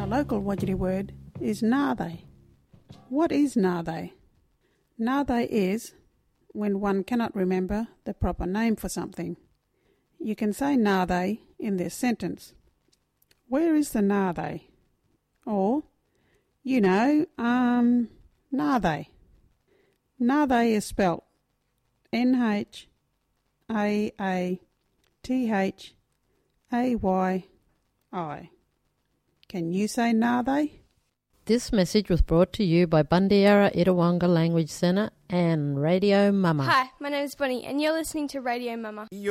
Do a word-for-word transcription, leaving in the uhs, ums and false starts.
local Wodjiri word is nāthe. What is nāthe? Nāthe is when one cannot remember the proper name for something. You can say nāthe in this sentence. Where is the nāthe? Or, you know, um, nāthe. Nāthe is spelt N H A A T H A Y I. Can you say nāthe? This message was brought to you by Bundiara Itawanga Language Centre and Radio Mama. Hi, my name is Bonnie and you're listening to Radio Mama.